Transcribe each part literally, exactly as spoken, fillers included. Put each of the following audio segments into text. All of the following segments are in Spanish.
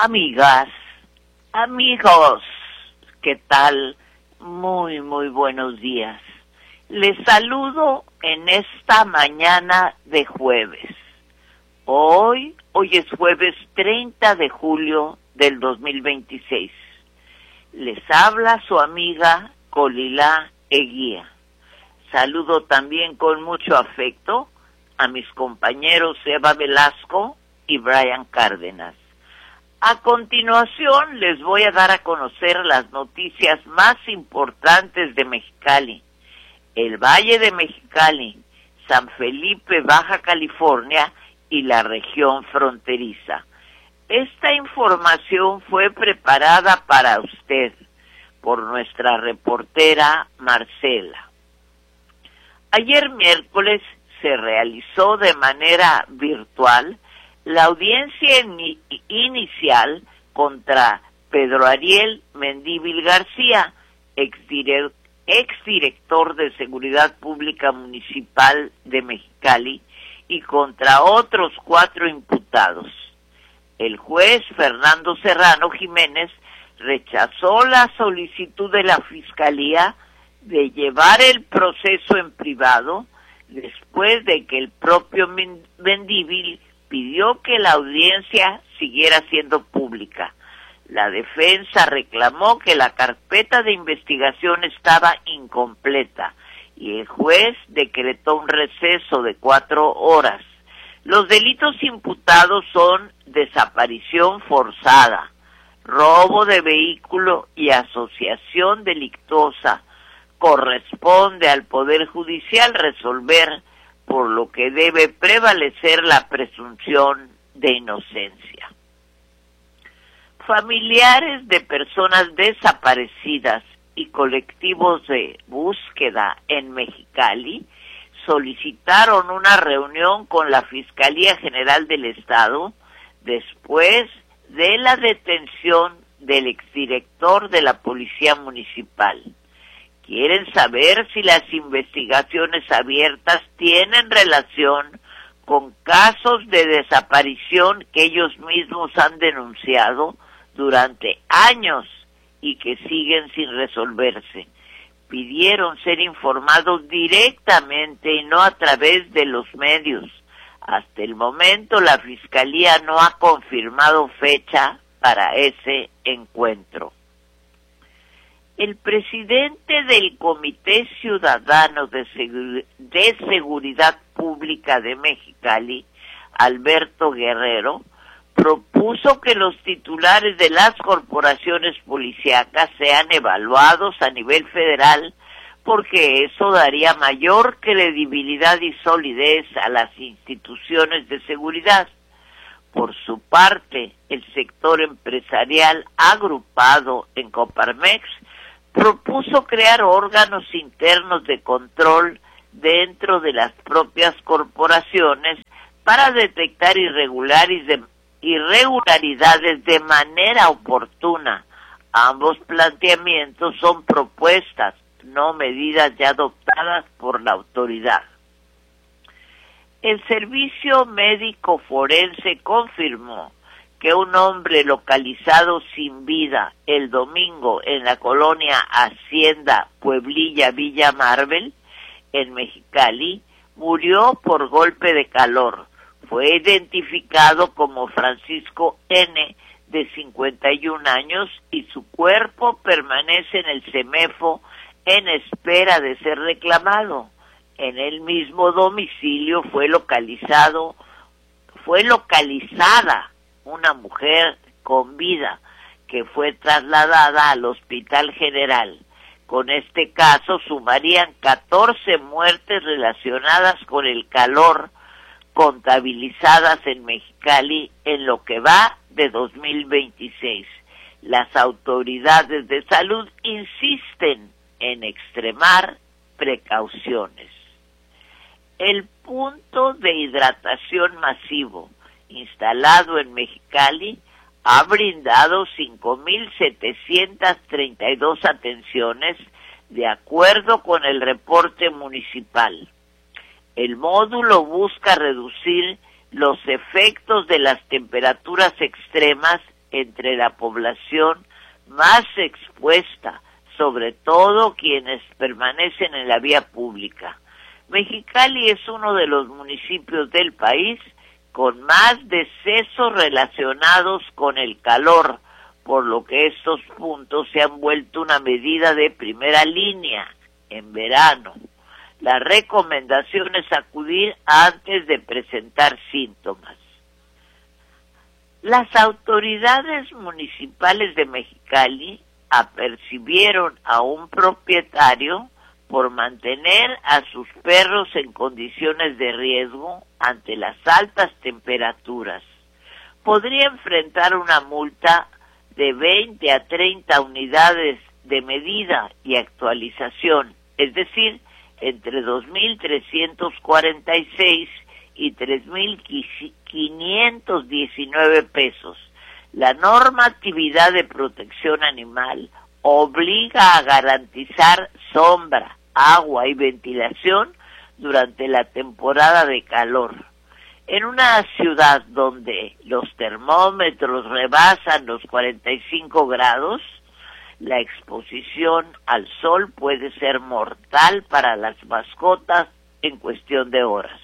Amigas, amigos, ¿qué tal? Muy, muy buenos días. Les saludo en esta mañana de jueves. Hoy, hoy es jueves treinta de julio del dos mil veintiséis. Les habla su amiga Colilá Eguía. Saludo también con mucho afecto a mis compañeros Eva Velasco y Brian Cárdenas. A continuación les voy a dar a conocer las noticias más importantes de Mexicali, el Valle de Mexicali, San Felipe, Baja California y la región fronteriza. Esta información fue preparada para usted por nuestra reportera Marcela. Ayer miércoles se realizó de manera virtual la audiencia in- inicial contra Pedro Ariel Mendívil García, exdire- exdirector de Seguridad Pública Municipal de Mexicali, y contra otros cuatro imputados. El juez Fernando Serrano Jiménez rechazó la solicitud de la Fiscalía de llevar el proceso en privado después de que el propio Mendívil pidió que la audiencia siguiera siendo pública. La defensa reclamó que la carpeta de investigación estaba incompleta y el juez decretó un receso de cuatro horas. Los delitos imputados son desaparición forzada, robo de vehículo y asociación delictuosa. Corresponde al Poder Judicial resolver, por lo que debe prevalecer la presunción de inocencia. Familiares de personas desaparecidas y colectivos de búsqueda en Mexicali solicitaron una reunión con la Fiscalía General del Estado después de la detención del exdirector de la Policía Municipal. Quieren saber si las investigaciones abiertas tienen relación con casos de desaparición que ellos mismos han denunciado durante años y que siguen sin resolverse. Pidieron ser informados directamente y no a través de los medios. Hasta el momento la Fiscalía no ha confirmado fecha para ese encuentro. El presidente del Comité Ciudadano de, Segu- de Seguridad Pública de Mexicali, Alberto Guerrero, propuso que los titulares de las corporaciones policíacas sean evaluados a nivel federal porque eso daría mayor credibilidad y solidez a las instituciones de seguridad. Por su parte, el sector empresarial agrupado en Coparmex propuso crear órganos internos de control dentro de las propias corporaciones para detectar irregularidades de, irregularidades de manera oportuna. Ambos planteamientos son propuestas, no medidas ya adoptadas por la autoridad. El Servicio Médico Forense confirmó que un hombre localizado sin vida el domingo en la colonia Hacienda Pueblilla Villa Marvel, en Mexicali, murió por golpe de calor. Fue identificado como Francisco N., de cincuenta y un años, y su cuerpo permanece en el CEMEFO en espera de ser reclamado. En el mismo domicilio fue localizado, fue localizada una mujer con vida que fue trasladada al Hospital General. Con este caso sumarían catorce muertes relacionadas con el calor contabilizadas en Mexicali en lo que va de dos mil veintiséis. Las autoridades de salud insisten en extremar precauciones. El punto de hidratación masivo instalado en Mexicali ha brindado cinco mil setecientas treinta y dos atenciones de acuerdo con el reporte municipal. El módulo busca reducir los efectos de las temperaturas extremas entre la población más expuesta, sobre todo quienes permanecen en la vía pública. Mexicali es uno de los municipios del país con más decesos relacionados con el calor, por lo que estos puntos se han vuelto una medida de primera línea en verano. La recomendación es acudir antes de presentar síntomas. Las autoridades municipales de Mexicali apercibieron a un propietario por mantener a sus perros en condiciones de riesgo ante las altas temperaturas. Podría enfrentar una multa de veinte a treinta unidades de medida y actualización, es decir, entre dos mil trescientos cuarenta y seis y tres mil quinientos diecinueve pesos. La normatividad de protección animal obliga a garantizar sombra, agua y ventilación durante la temporada de calor. En una ciudad donde los termómetros rebasan los cuarenta y cinco grados, la exposición al sol puede ser mortal para las mascotas en cuestión de horas.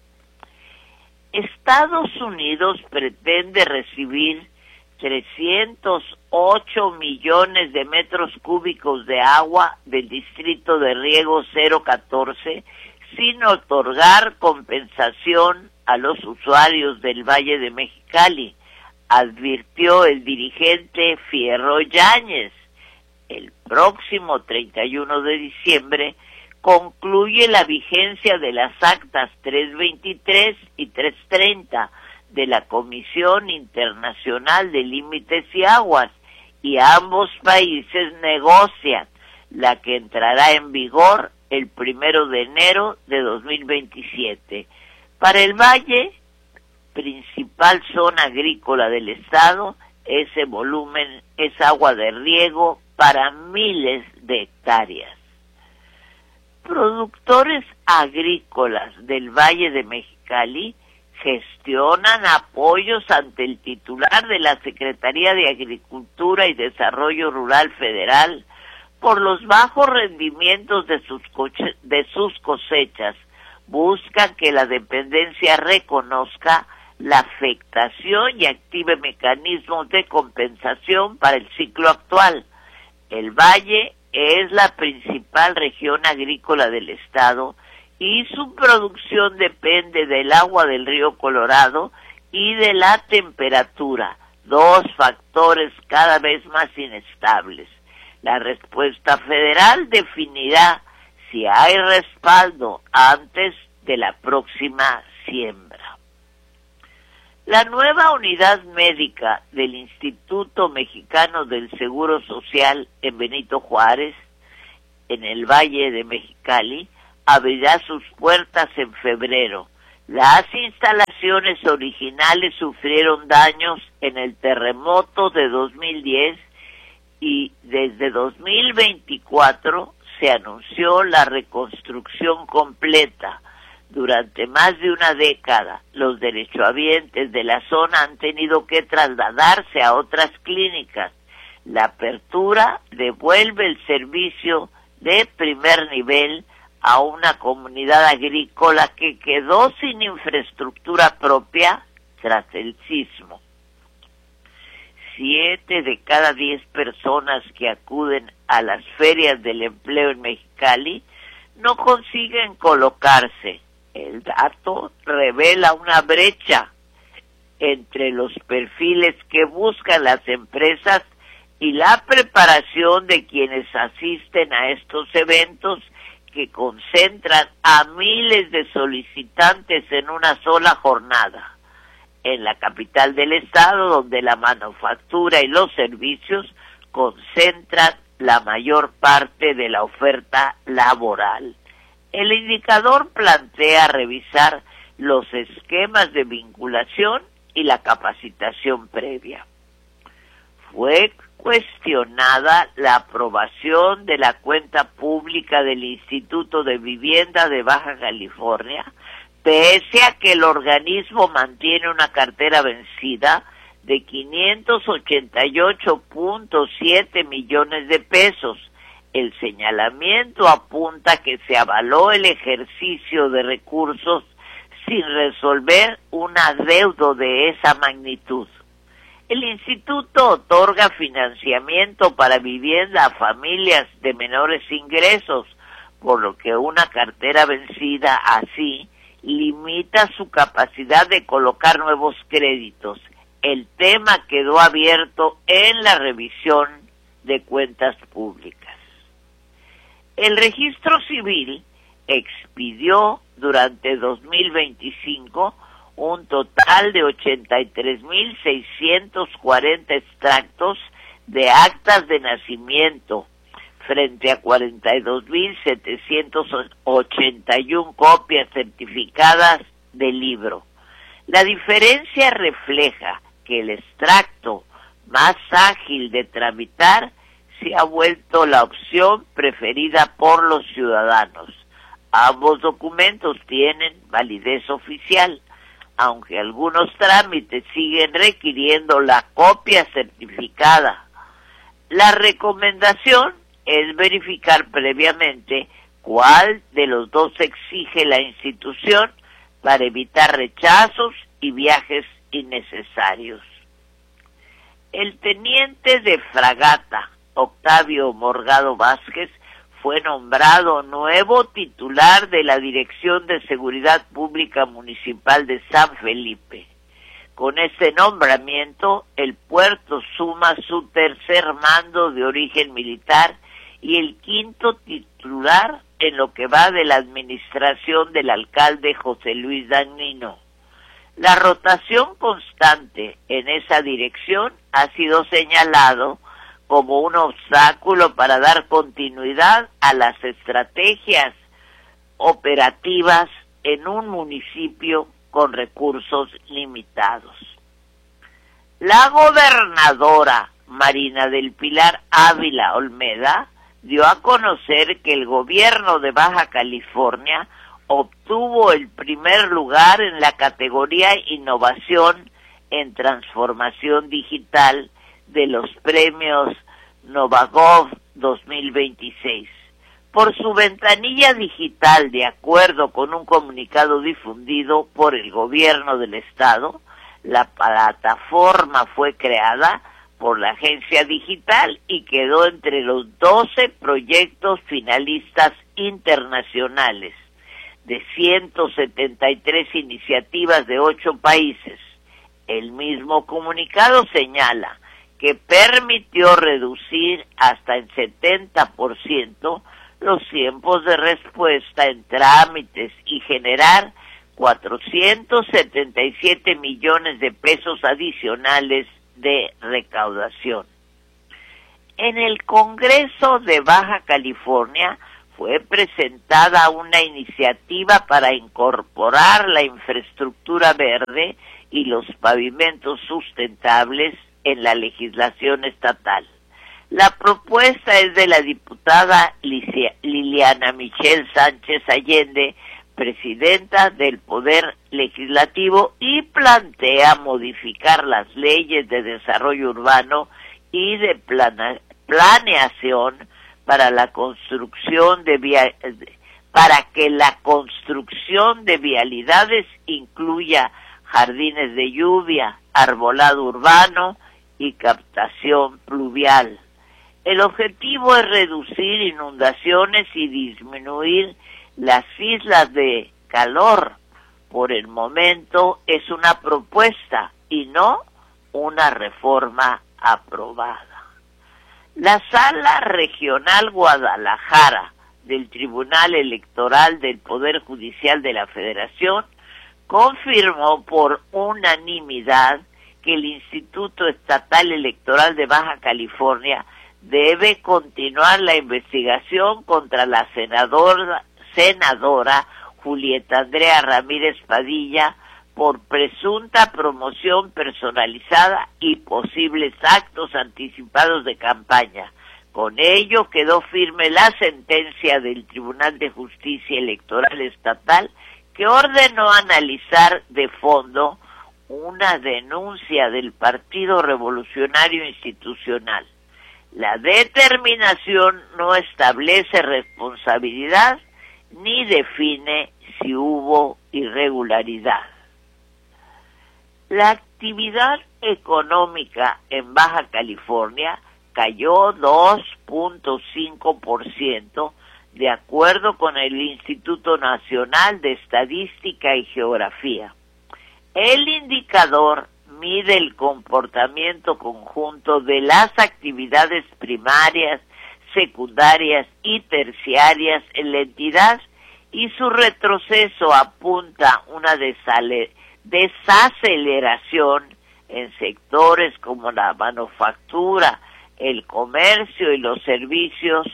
Estados Unidos pretende recibir trescientos ocho millones de metros cúbicos de agua del distrito de riego cero catorce sin otorgar compensación a los usuarios del Valle de Mexicali, advirtió el dirigente Fierro Yáñez. El próximo treinta y uno de diciembre concluye la vigencia de las actas trescientos veintitrés y trescientos treinta de la Comisión Internacional de Límites y Aguas, y ambos países negocian la que entrará en vigor el primero de enero de dos mil veintisiete. Para el Valle, principal zona agrícola del estado, ese volumen es agua de riego para miles de hectáreas. Productores agrícolas del Valle de Mexicali gestionan apoyos ante el titular de la Secretaría de Agricultura y Desarrollo Rural Federal por los bajos rendimientos de sus, coche- de sus cosechas. Buscan que la dependencia reconozca la afectación y active mecanismos de compensación para el ciclo actual. El Valle es la principal región agrícola del estado y su producción depende del agua del río Colorado y de la temperatura, dos factores cada vez más inestables. La respuesta federal definirá si hay respaldo antes de la próxima siembra. La nueva unidad médica del Instituto Mexicano del Seguro Social en Benito Juárez, en el Valle de Mexicali, abrirá sus puertas en febrero. Las instalaciones originales sufrieron daños en el terremoto de dos mil diez y desde dos mil veinticuatro se anunció la reconstrucción completa. Durante más de una década, los derechohabientes de la zona han tenido que trasladarse a otras clínicas. La apertura devuelve el servicio de primer nivel a una comunidad agrícola que quedó sin infraestructura propia tras el sismo. Siete de cada diez personas que acuden a las ferias del empleo en Mexicali no consiguen colocarse. El dato revela una brecha entre los perfiles que buscan las empresas y la preparación de quienes asisten a estos eventos que concentran a miles de solicitantes en una sola jornada. En la capital del estado, donde la manufactura y los servicios concentran la mayor parte de la oferta laboral. El indicador plantea revisar los esquemas de vinculación y la capacitación previa. Fue cuestionada la aprobación de la cuenta pública del Instituto de Vivienda de Baja California, pese a que el organismo mantiene una cartera vencida. de quinientos ochenta y ocho punto siete millones de pesos. El señalamiento apunta que se avaló el ejercicio de recursos sin resolver un adeudo de esa magnitud. El instituto otorga financiamiento para vivienda a familias de menores ingresos, por lo que una cartera vencida así limita su capacidad de colocar nuevos créditos. El tema quedó abierto en la revisión de cuentas públicas. El registro civil expidió durante dos mil veinticinco un total de ochenta y tres mil seiscientos cuarenta extractos de actas de nacimiento, frente a cuarenta y dos mil setecientos ochenta y una copias certificadas del libro. La diferencia refleja que el extracto más ágil de tramitar se ha vuelto la opción preferida por los ciudadanos. Ambos documentos tienen validez oficial, aunque algunos trámites siguen requiriendo la copia certificada. La recomendación es verificar previamente cuál de los dos exige la institución para evitar rechazos y viajes innecesarios. El teniente de fragata Octavio Morgado Vázquez fue nombrado nuevo titular de la Dirección de Seguridad Pública Municipal de San Felipe. Con este nombramiento, el puerto suma su tercer mando de origen militar y el quinto titular en lo que va de la administración del alcalde José Luis Dagnino. La rotación constante en esa dirección ha sido señalado como un obstáculo para dar continuidad a las estrategias operativas en un municipio con recursos limitados. La gobernadora Marina del Pilar Ávila Olmeda dio a conocer que el gobierno de Baja California obtuvo el primer lugar en la categoría Innovación en Transformación Digital de los premios Novagov dos mil veintiséis. Por su ventanilla digital, de acuerdo con un comunicado difundido por el gobierno del estado, la plataforma fue creada por la agencia digital y quedó entre los doce proyectos finalistas internacionales de ciento setenta y tres iniciativas de ocho países. El mismo comunicado señala que permitió reducir hasta en setenta por ciento los tiempos de respuesta en trámites y generar cuatrocientos setenta y siete millones de pesos adicionales de recaudación. En el Congreso de Baja California fue presentada una iniciativa para incorporar la infraestructura verde y los pavimentos sustentables en la legislación estatal. La propuesta es de la diputada Liliana Michelle Sánchez Allende, presidenta del Poder Legislativo, y plantea modificar las leyes de desarrollo urbano y de plana, planeación para la construcción de via, para que la construcción de vialidades incluya jardines de lluvia, arbolado urbano y captación pluvial. El objetivo es reducir inundaciones y disminuir las islas de calor. Por el momento es una propuesta y no una reforma aprobada. La Sala Regional Guadalajara del Tribunal Electoral del Poder Judicial de la Federación confirmó por unanimidad que el Instituto Estatal Electoral de Baja California debe continuar la investigación contra la senadora, senadora Julieta Andrea Ramírez Padilla por presunta promoción personalizada y posibles actos anticipados de campaña. Con ello quedó firme la sentencia del Tribunal de Justicia Electoral Estatal, que ordenó analizar de fondo una denuncia del Partido Revolucionario Institucional. La determinación no establece responsabilidad ni define si hubo irregularidad. La actividad económica en Baja California cayó dos punto cinco por ciento de acuerdo con el Instituto Nacional de Estadística y Geografía. El indicador mide el comportamiento conjunto de las actividades primarias, secundarias y terciarias en la entidad y su retroceso apunta una desale- desaceleración en sectores como la manufactura, el comercio y los servicios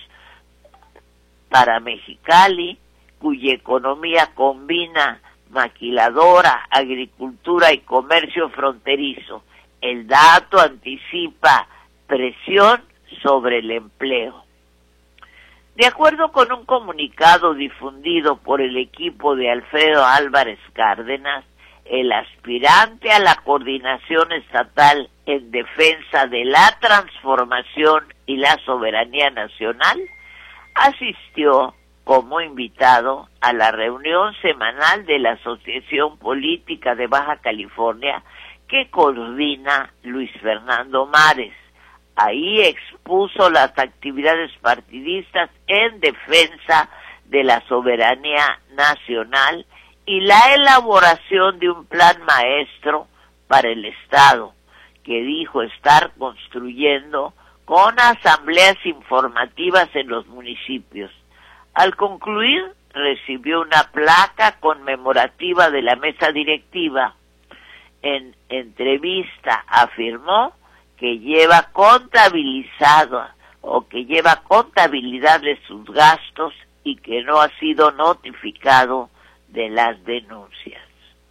para Mexicali, cuya economía combina maquiladora, agricultura y comercio fronterizo. El dato anticipa presión sobre el empleo. De acuerdo con un comunicado difundido por el equipo de Alfredo Álvarez Cárdenas, el aspirante a la coordinación estatal en defensa de la transformación y la soberanía nacional, asistió como invitado a la reunión semanal de la Asociación Política de Baja California que coordina Luis Fernando Mares. Ahí expuso las actividades partidistas en defensa de la soberanía nacional y la elaboración de un plan maestro para el Estado, que dijo estar construyendo con asambleas informativas en los municipios. Al concluir, recibió una placa conmemorativa de la mesa directiva. En entrevista afirmó que lleva contabilizado o que lleva contabilidad de sus gastos y que no ha sido notificado de las denuncias.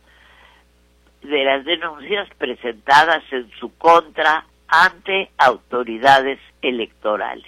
De las denuncias presentadas en su contra ante autoridades electorales.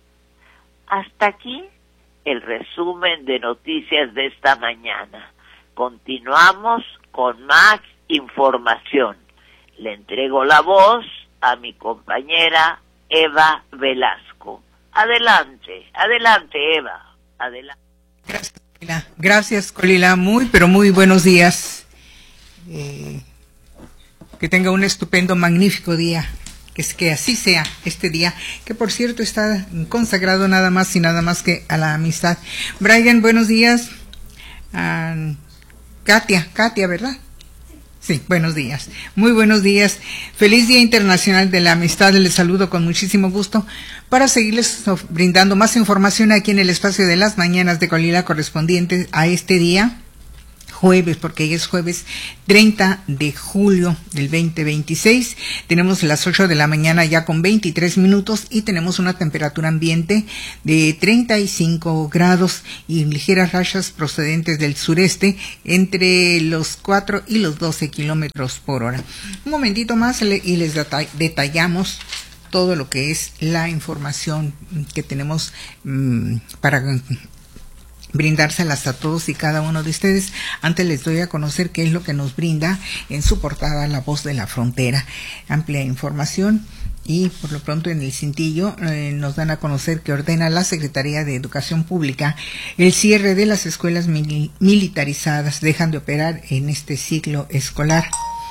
Hasta aquí el resumen de noticias de esta mañana. Continuamos con más información. Le entrego la voz a mi compañera Eva Velasco. Adelante, adelante Eva, adelante. Gracias, Colila. Gracias, Colila. Muy, pero muy buenos días. Eh, que tenga un estupendo, magnífico día. Que es que así sea este día, que por cierto está consagrado nada más y nada más que a la amistad. Brian, buenos días. Uh, Katia, Katia, ¿verdad? Sí, buenos días. Muy buenos días. Feliz Día Internacional de la Amistad. Les saludo con muchísimo gusto para seguirles brindando más información aquí en el espacio de las mañanas de Colila correspondiente a este día. Jueves, porque hoy es jueves treinta de julio del veinte veintiséis. Tenemos las ocho de la mañana ya con veintitrés minutos y tenemos una temperatura ambiente de treinta y cinco grados y ligeras rachas procedentes del sureste entre los cuatro y los doce kilómetros por hora. Un momentito más y les detallamos todo lo que es la información que tenemos mmm, para brindárselas a todos y cada uno de ustedes. Antes les doy a conocer qué es lo que nos brinda en su portada La Voz de la Frontera. Amplia información y por lo pronto en el cintillo eh, nos dan a conocer que ordena la Secretaría de Educación Pública el cierre de las escuelas mil militarizadas. Dejan de operar en este ciclo escolar.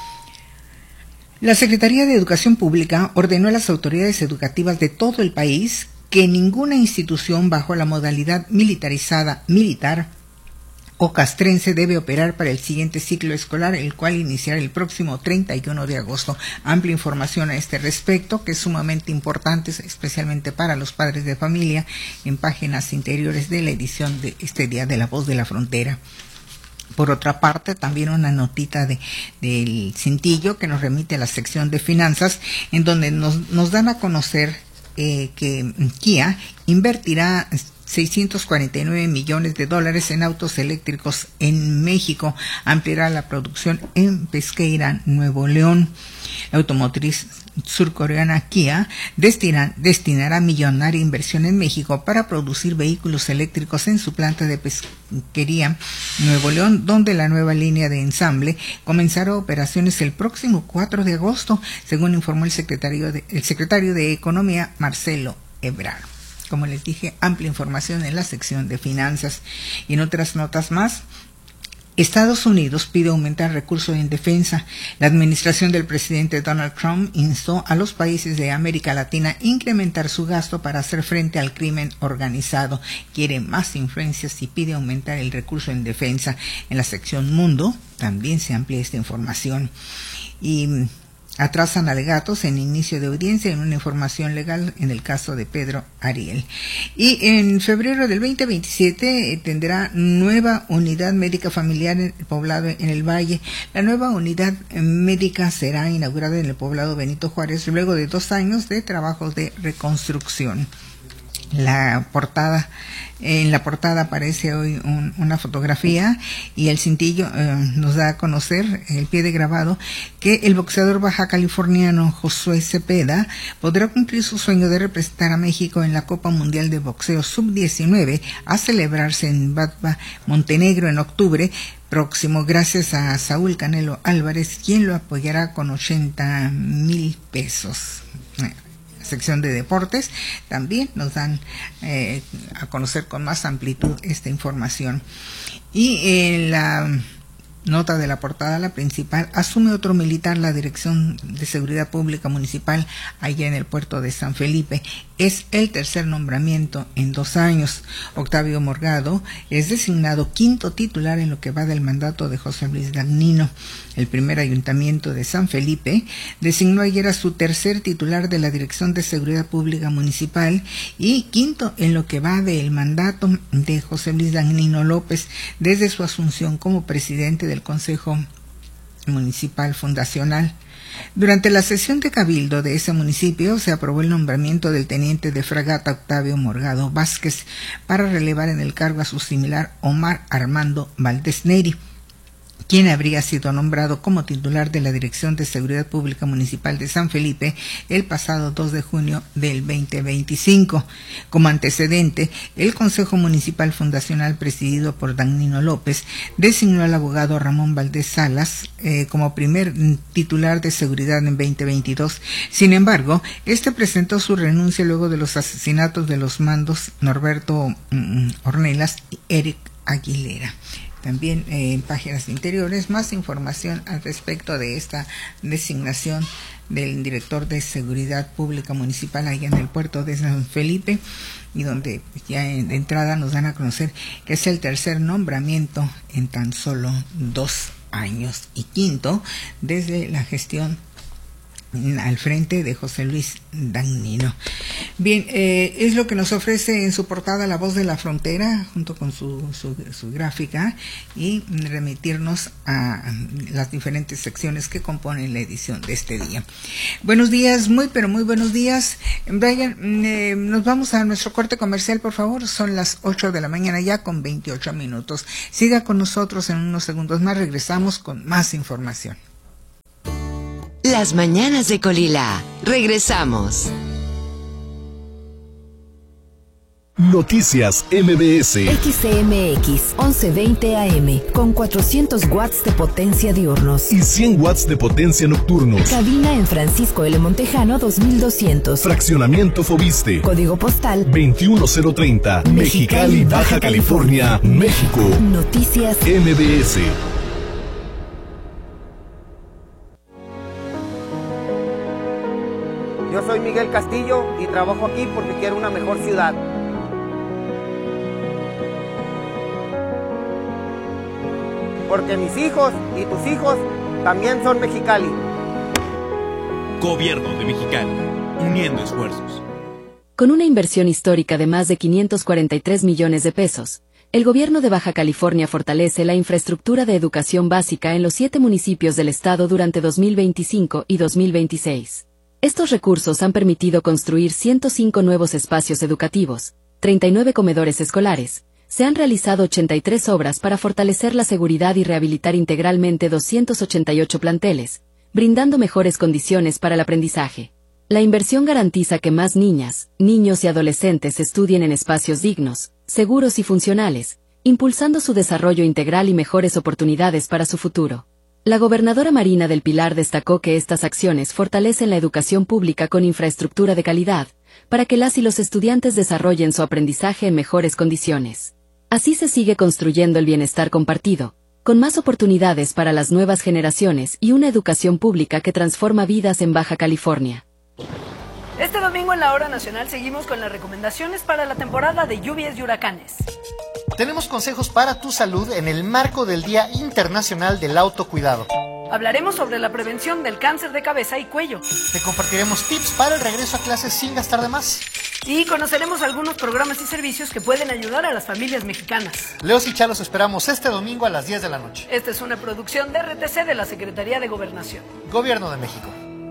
La Secretaría de Educación Pública ordenó a las autoridades educativas de todo el país que ninguna institución bajo la modalidad militarizada, militar o castrense debe operar para el siguiente ciclo escolar, el cual iniciará el próximo treinta y uno de agosto. Amplia información a este respecto, que es sumamente importante, especialmente para los padres de familia, en páginas interiores de la edición de este día de La Voz de la Frontera. Por otra parte, también una notita de, del cintillo que nos remite a la sección de finanzas, en donde nos, nos dan a conocer Eh, que Kia invertirá seiscientos cuarenta y nueve millones de dólares en autos eléctricos en México. Ampliará la producción en Pesqueira, Nuevo León. La automotriz surcoreana Kia destina, destinará millonaria inversión en México para producir vehículos eléctricos en su planta de Pesquería, Nuevo León, donde la nueva línea de ensamble comenzará operaciones el próximo cuatro de agosto, según informó el secretario de, el secretario de Economía, Marcelo Ebrard. Como les dije, amplia información en la sección de finanzas. Y en otras notas más, Estados Unidos pide aumentar recursos en defensa. La administración del presidente Donald Trump instó a los países de América Latina a incrementar su gasto para hacer frente al crimen organizado. Quiere más influencias y pide aumentar el recurso en defensa. En la sección Mundo también se amplía esta información. Y atrasan alegatos en inicio de audiencia en una información legal en el caso de Pedro Ariel. Y en febrero del veinte veintisiete eh, tendrá nueva unidad médica familiar en el poblado en el Valle. La nueva unidad médica será inaugurada en el poblado Benito Juárez luego de dos años de trabajos de reconstrucción. La portada, en la portada aparece hoy un, una fotografía y el cintillo eh, nos da a conocer el pie de grabado que el boxeador baja californiano Josué Cepeda podrá cumplir su sueño de representar a México en la Copa Mundial de Boxeo sub diecinueve a celebrarse en Batva, Montenegro, en octubre próximo, gracias a Saúl Canelo Álvarez, quien lo apoyará con ochenta mil pesos. Sección de deportes también nos dan eh, a conocer con más amplitud esta información. Y en la nota de la portada, la principal, asume otro militar la Dirección de Seguridad Pública Municipal allá en el puerto de San Felipe. Es el tercer nombramiento en dos años. Octavio Morgado es designado quinto titular en lo que va del mandato de José Luis Dagnino. El primer ayuntamiento de San Felipe designó ayer a su tercer titular de la Dirección de Seguridad Pública Municipal y quinto en lo que va del mandato de José Luis Dagnino López desde su asunción como presidente del Consejo Municipal Fundacional. Durante la sesión de cabildo de ese municipio se aprobó el nombramiento del teniente de fragata Octavio Morgado Vázquez para relevar en el cargo a su similar Omar Armando Valdés Neri, quien habría sido nombrado como titular de la Dirección de Seguridad Pública Municipal de San Felipe el pasado dos de junio del veinte veinticinco. Como antecedente, el Consejo Municipal Fundacional, presidido por Dagnino López, designó al abogado Ramón Valdés Salas eh, como primer titular de seguridad en veinte veintidós. Sin embargo, este presentó su renuncia luego de los asesinatos de los mandos Norberto mm, Ornelas y Eric Aguilera. También eh, en páginas interiores más información al respecto de esta designación del director de Seguridad Pública Municipal allá en el puerto de San Felipe, y donde ya en, de entrada nos dan a conocer que es el tercer nombramiento en tan solo dos años y quinto desde la gestión al frente de José Luis Dagnino. Bien, eh, es lo que nos ofrece en su portada La Voz de la Frontera, junto con su, su, su gráfica, y remitirnos a las diferentes secciones que componen la edición de este día. Buenos días, muy pero muy buenos días. Brian, eh, nos vamos a nuestro corte comercial, por favor. Son las ocho de la mañana ya con veintiocho minutos. Siga con nosotros en unos segundos más. Regresamos con más información. Las mañanas de Colila. Regresamos. Noticias M B S. X C M X once veinte A M con cuatrocientos watts de potencia diurnos y cien watts de potencia nocturnos. Cabina en Francisco L. Montejano dos mil doscientos. Fraccionamiento Fobiste. Código postal veintiuno cero treinta. Mexicali, Baja California, México. Noticias M B S. Yo soy Miguel Castillo y trabajo aquí porque quiero una mejor ciudad. Porque mis hijos y tus hijos también son Mexicali. Gobierno de Mexicali, uniendo esfuerzos. Con una inversión histórica de más de quinientos cuarenta y tres millones de pesos, el gobierno de Baja California fortalece la infraestructura de educación básica en los siete municipios del estado durante dos mil veinticinco y dos mil veintiséis. Estos recursos han permitido construir ciento cinco nuevos espacios educativos, treinta y nueve comedores escolares, se han realizado ochenta y tres obras para fortalecer la seguridad y rehabilitar integralmente doscientos ochenta y ocho planteles, brindando mejores condiciones para el aprendizaje. La inversión garantiza que más niñas, niños y adolescentes estudien en espacios dignos, seguros y funcionales, impulsando su desarrollo integral y mejores oportunidades para su futuro. La gobernadora Marina del Pilar destacó que estas acciones fortalecen la educación pública con infraestructura de calidad, para que las y los estudiantes desarrollen su aprendizaje en mejores condiciones. Así se sigue construyendo el bienestar compartido, con más oportunidades para las nuevas generaciones y una educación pública que transforma vidas en Baja California. Este domingo en la Hora Nacional seguimos con las recomendaciones para la temporada de lluvias y huracanes. Tenemos consejos para tu salud en el marco del Día Internacional del Autocuidado. Hablaremos sobre la prevención del cáncer de cabeza y cuello. Te compartiremos tips para el regreso a clases sin gastar de más. Y conoceremos algunos programas y servicios que pueden ayudar a las familias mexicanas. Leos y Chalos esperamos este domingo a las diez de la noche. Esta es una producción de R T C de la Secretaría de Gobernación. Gobierno de México.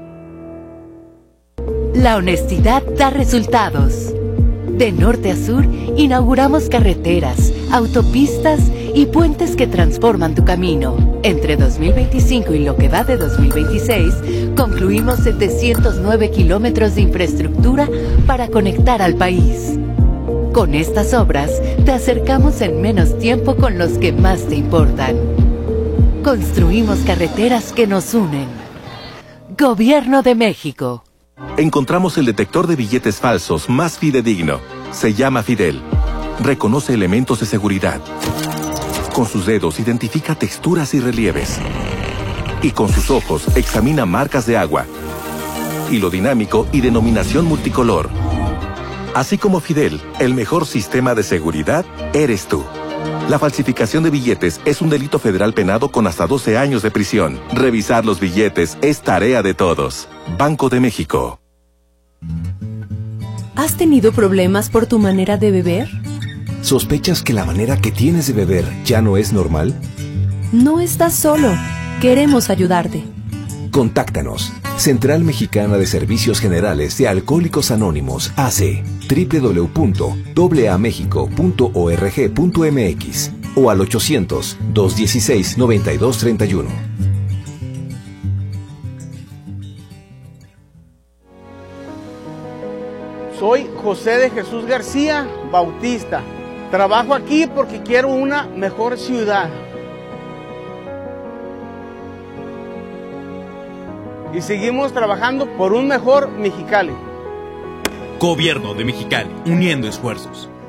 La honestidad da resultados. De norte a sur, inauguramos carreteras, autopistas y puentes que transforman tu camino. Entre dos mil veinticinco y lo que va de dos mil veintiséis, concluimos setecientos nueve kilómetros de infraestructura para conectar al país. Con estas obras, te acercamos en menos tiempo con los que más te importan. Construimos carreteras que nos unen. Gobierno de México. Encontramos el detector de billetes falsos más fidedigno. Se llama Fidel. Reconoce elementos de seguridad. Con sus dedos identifica texturas y relieves. Y con sus ojos examina marcas de agua. Hilo dinámico y denominación multicolor. Así como Fidel, el mejor sistema de seguridad eres tú. La falsificación de billetes es un delito federal penado con hasta doce años de prisión. Revisar los billetes es tarea de todos. Banco de México. ¿Has tenido problemas por tu manera de beber? ¿Sospechas que la manera que tienes de beber ya no es normal? No estás solo. Queremos ayudarte. Contáctanos. Central Mexicana de Servicios Generales de Alcohólicos Anónimos, A C, doble u doble u doble u punto a mexico punto org punto m x o al ochocientos, dos dieciséis, noventa y dos treinta y uno. Soy José de Jesús García Bautista. Trabajo aquí porque quiero una mejor ciudad. Y seguimos trabajando por un mejor Mexicali. Gobierno de Mexicali, uniendo esfuerzos.